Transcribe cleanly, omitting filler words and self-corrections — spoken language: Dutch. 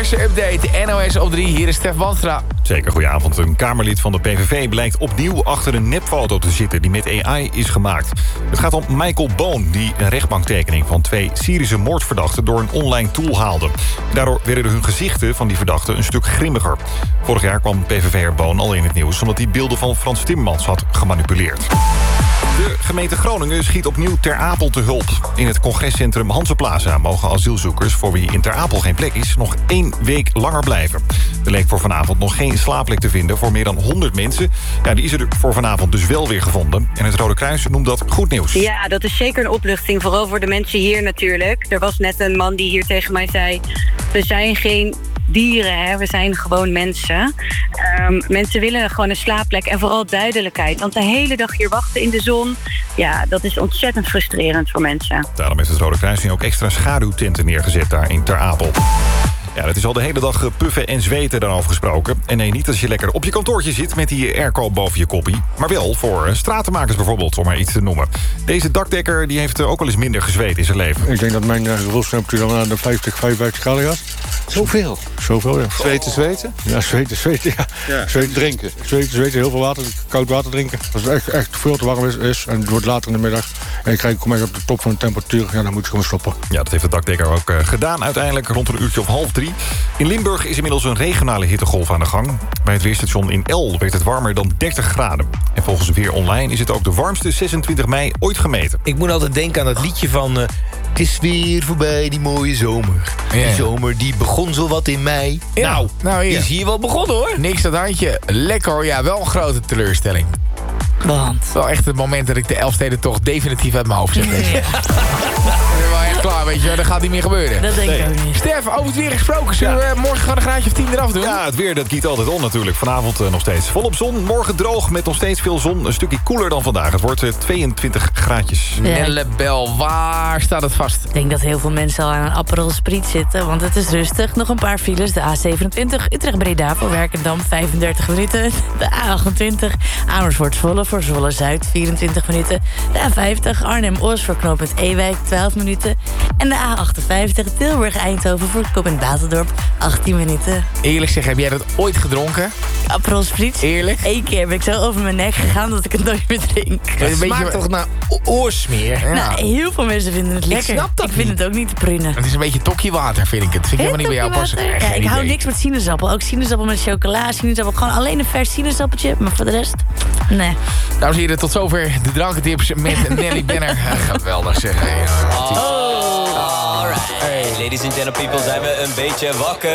Update, NOS op 3, hier is Stef Wanstra. Zeker, goedenavond. Een Kamerlid van de PVV blijkt opnieuw achter een nepfoto te zitten... die met AI is gemaakt. Het gaat om Michael Boon, die een rechtbanktekening... van 2 Syrische moordverdachten door een online tool haalde. Daardoor werden hun gezichten van die verdachten een stuk grimmiger. Vorig jaar kwam PVV'er Boon al in het nieuws... omdat hij beelden van Frans Timmermans had gemanipuleerd. De gemeente Groningen schiet opnieuw Ter Apel te hulp. In het congrescentrum Hanseplaza mogen asielzoekers... voor wie in Ter Apel geen plek is, nog 1 week langer blijven. Er leek voor vanavond nog geen slaapplek te vinden voor meer dan 100 mensen. Ja, die is er voor vanavond dus wel weer gevonden. En het Rode Kruis noemt dat goed nieuws. Ja, dat is zeker een opluchting, vooral voor de mensen hier natuurlijk. Er was net een man die hier tegen mij zei... we zijn geen dieren, hè? We zijn gewoon mensen. Mensen willen gewoon een slaapplek en vooral duidelijkheid. Want de hele dag hier wachten in de zon... ja, dat is ontzettend frustrerend voor mensen. Daarom heeft het Rode Kruis nu ook extra schaduwtenten neergezet daar in Ter Apel. Ja, dat is al de hele dag puffen en zweten daarover gesproken. En nee, niet als je lekker op je kantoortje zit met die airco boven je koppie. Maar wel voor stratenmakers bijvoorbeeld, om maar iets te noemen. Deze dakdekker die heeft ook wel eens minder gezweet in zijn leven. Ik denk dat mijn gevoelstemperatuur dan aan de 55 graden gaat. Zoveel? Zoveel, ja. Zweten? Ja, zweten, ja. Zweten, drinken. Zweten, heel veel water, koud water drinken. Als het echt veel te warm is en het wordt later in de middag... en ik kom echt op de top van de temperatuur, ja, dan moet je gewoon stoppen. Ja, dat heeft de dakdekker ook gedaan uiteindelijk rond een uurtje of 2:30. In Limburg is inmiddels een regionale hittegolf aan de gang. Bij het weerstation in El werd het warmer dan 30 graden. En volgens Weer Online is het ook de warmste 26 mei ooit gemeten. Ik moet altijd denken aan dat liedje van... het is weer voorbij, die mooie zomer. Ja. Die zomer die begon zo wat in mei. Ja. Nou, die is hier wel begonnen, hoor. Niks aan het handje. Lekker hoor, ja, wel een grote teleurstelling. Want? Wel echt het moment dat ik de Elfstedentocht definitief uit mijn hoofd zet. Ik ben wel echt klaar, weet je, dat gaat niet meer gebeuren. Dat denk ik ook niet. Stef, over het weer gesproken. Zullen we morgen gewoon een graadje of 10 eraf doen? Ja, het weer dat giet altijd on natuurlijk. Vanavond nog steeds volop zon. Morgen droog met nog steeds veel zon. Een stukje koeler dan vandaag. Het wordt 22 graadjes. Ja. Nellebel, waar staat het vast? Ik denk dat heel veel mensen al aan een Aperol Spritz zitten, want het is rustig. Nog een paar files. De A27 Utrecht-Breda voor Werkendam 35 minuten. De A28 Amersfoort-Zwolle voor Zwolle-Zuid 24 minuten. De A50 Arnhem-Os voor knooppunt Ewijk 12 minuten. En de A58 Tilburg-Eindhoven voor knooppunt Batendorp 18 minuten. Eerlijk zeg, heb jij dat ooit gedronken? Aperol Spritz? Eerlijk? 1 keer ben ik zo over mijn nek gegaan dat ik het nooit meer drink. Het smaakt toch naar oorsmeer? Ja. Nou, heel veel mensen vinden het lekker. snap dat Ik vind het ook niet te prunen. Het is een beetje tokkiewater, vind ik het. Vind ik helemaal niet bij jou passen. Ja, Geen ik hou idee. niks met sinaasappel. Ook sinaasappel met chocola, sinaasappel. Gewoon alleen een vers sinaasappeltje. Maar voor de rest, nee. Dames en heren, tot zover de drankentips met Nelly Benner. Geweldig zeg. Alright. Ladies and gentlemen, people, zijn we een beetje wakker.